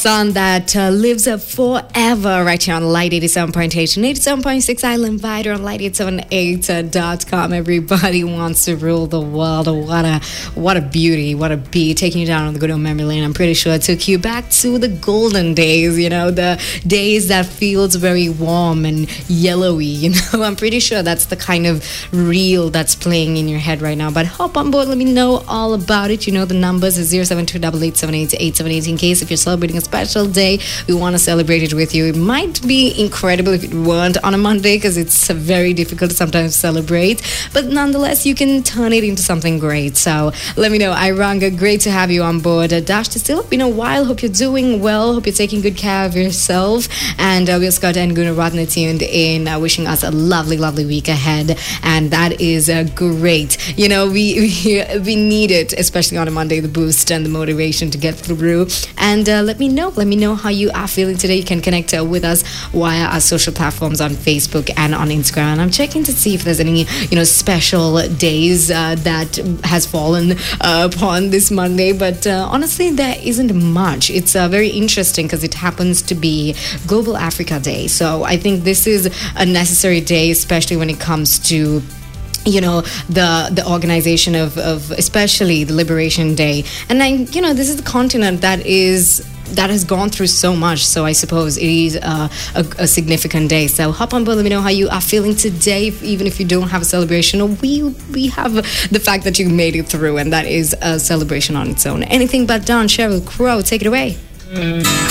song that lives up forever right here on Light 87.8 and 87.6 Island Vider on light878.com. Everybody wants to rule the world. What a beauty, what a beat, taking you down on the good old memory lane. I'm pretty sure it took you back to the golden days, the days that feels very warm and yellowy, I'm pretty sure that's the kind of reel that's playing in your head right now. But hop on board, let me know all about it. The numbers is 07288788878 in case if you're celebrating a special day, we want to celebrate it with you. It might be incredible if it weren't on a Monday because it's very difficult to sometimes celebrate, but nonetheless you can turn it into something great. So let me know. Iranga, great to have you on board. Dash to still been a while. Hope you're doing well. Hope you're taking good care of yourself. And Will Scott and Guna Ratna tuned in, wishing us a lovely week ahead, and that is great. We need it, especially on a Monday, the boost and the motivation to get through. And let me know how you are feeling today. You can connect with us via our social platforms on Facebook and on Instagram. And I'm checking to see if there's any special days that has fallen upon this Monday, but honestly there isn't much. It's very interesting because it happens to be Global Africa Day, so I think this is a necessary day, especially when it comes to the organization of especially the Liberation Day. And this is the continent that has gone through so much, so I suppose it is a significant day. So hop on board, let me know how you are feeling today, even if you don't have a celebration, or we have the fact that you made it through, and that is a celebration on its own. Anything but done. Sheryl Crow, take it away.